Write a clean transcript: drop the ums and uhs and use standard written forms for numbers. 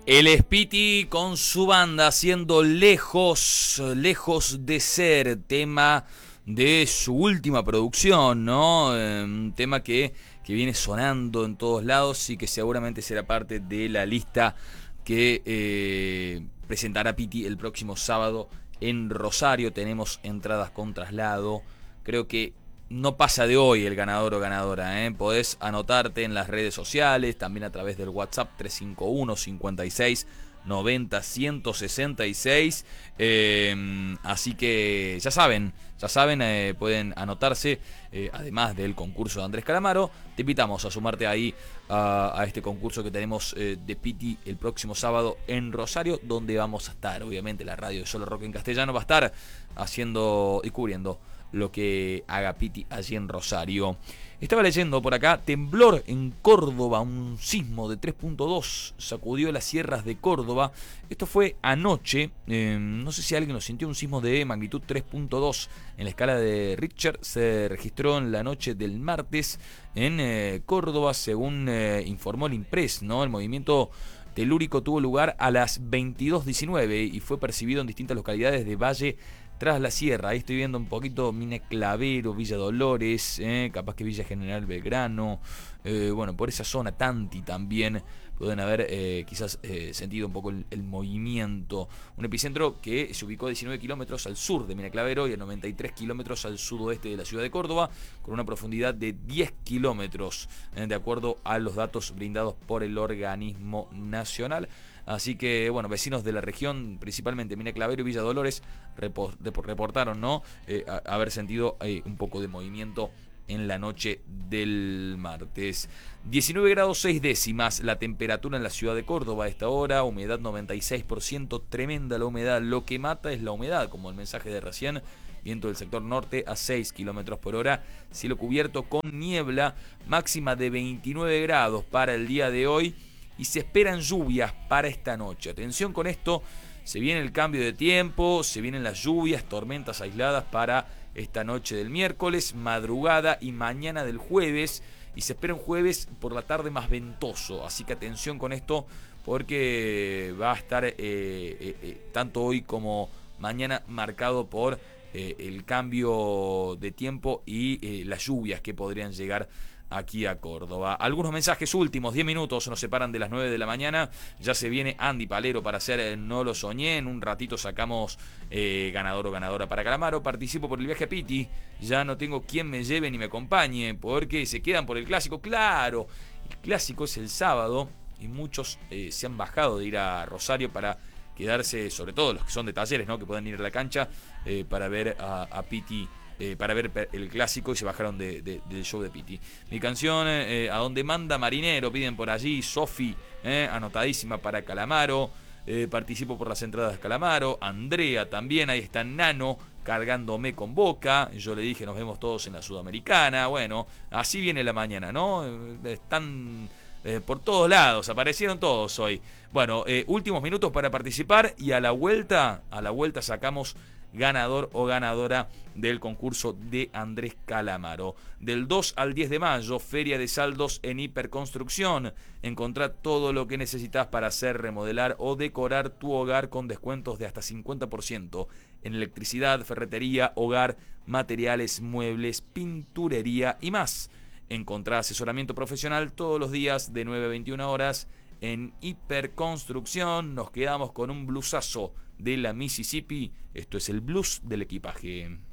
El Spiti con su banda haciendo lejos, lejos de ser, tema de su última producción, ¿no? Un tema que viene sonando en todos lados y que seguramente será parte de la lista que presentará Piti el próximo sábado en Rosario. Tenemos entradas con traslado. Creo que no pasa de hoy el ganador o ganadora, ¿eh? Podés anotarte en las redes sociales, también a través del WhatsApp 351 56 90 166. Así que ya saben, pueden anotarse. Además del concurso de Andrés Calamaro, te invitamos a sumarte ahí a este concurso que tenemos de Piti el próximo sábado en Rosario, donde vamos a estar. Obviamente la radio de Solo Rock en Castellano va a estar haciendo y cubriendo lo que haga Piti allí en Rosario. Estaba leyendo por acá, temblor en Córdoba, un sismo de 3.2 sacudió las sierras de Córdoba. Esto fue anoche, no sé si alguien lo sintió, un sismo de magnitud 3.2 en la escala de Richter. Se registró en la noche del martes en Córdoba, según informó el Impress, ¿no? El movimiento telúrico tuvo lugar a las 22:19 y fue percibido en distintas localidades de Valle Tras la Sierra. Ahí estoy viendo un poquito Mina Clavero, Villa Dolores, capaz que Villa General Belgrano, bueno, por esa zona, Tanti también pueden haber quizás sentido un poco el movimiento. Un epicentro que se ubicó a 19 kilómetros al sur de Mina Clavero y a 93 kilómetros al sudoeste de la ciudad de Córdoba, con una profundidad de 10 kilómetros, de acuerdo a los datos brindados por el organismo nacional. Así que, bueno, vecinos de la región, principalmente Mina Clavero y Villa Dolores, reportaron, ¿no? Haber sentido un poco de movimiento en la noche del martes. 19 grados 6 décimas la temperatura en la ciudad de Córdoba a esta hora, humedad 96%, tremenda la humedad, lo que mata es la humedad, como el mensaje de recién. Viento del sector norte a 6 kilómetros por hora, cielo cubierto con niebla, máxima de 29 grados para el día de hoy. Y se esperan lluvias para esta noche. Atención con esto, se viene el cambio de tiempo, se vienen las lluvias, tormentas aisladas para esta noche del miércoles, madrugada y mañana del jueves. Y se espera un jueves por la tarde más ventoso. Así que atención con esto, porque va a estar tanto hoy como mañana marcado por el cambio de tiempo y las lluvias que podrían llegar aquí a Córdoba. Algunos mensajes últimos, 10 minutos nos separan de las 9 de la mañana. Ya se viene Andy Palero para hacer No Lo Soñé. En un ratito sacamos ganador o ganadora para Calamaro. Participo por el viaje a Piti. Ya no tengo quien me lleve ni me acompañe, porque se quedan por el clásico. Claro, el clásico es el sábado y muchos se han bajado de ir a Rosario para quedarse, sobre todo los que son de Talleres, ¿no? Que pueden ir a la cancha para ver a Piti, para ver el clásico, y se bajaron del show de Piti. Mi canción, A Donde Manda Marinero, piden por allí. Sofi, anotadísima para Calamaro. Participo por las entradas de Calamaro. Andrea también, ahí está Nano cargándome con Boca. Yo le dije, nos vemos todos en la Sudamericana. Bueno, así viene la mañana, ¿no? Están por todos lados, aparecieron todos hoy. Bueno, últimos minutos para participar, y a la vuelta sacamos ganador o ganadora del concurso de Andrés Calamaro. Del 2 al 10 de mayo, feria de saldos en Hiperconstrucción. Encontrá todo lo que necesitas para hacer, remodelar o decorar tu hogar con descuentos de hasta 50% en electricidad, ferretería, hogar, materiales, muebles, pinturería y más. Encontrá asesoramiento profesional todos los días de 9 a 21 horas en Hiperconstrucción. Nos quedamos con un blusazo de la Mississippi. Esto es el blues del equipaje.